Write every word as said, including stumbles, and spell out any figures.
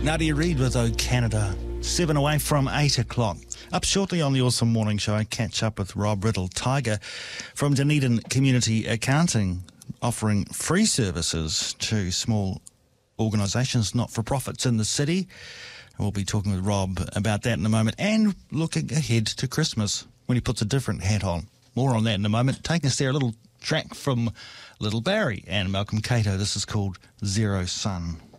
Nadia Reid with O Canada. Seven away from eight o'clock. Up shortly on the Awesome Morning Show, I catch up with Rob Riddle Tiger from Dunedin Community Accounting, offering free services to small organisations, not-for-profits in the city. We'll be talking with Rob about that in a moment and looking ahead to Christmas when he puts a different hat on. More on that in a moment. Taking us there, a little track from Little Barry and Malcolm Cato. This is called Zero Sun.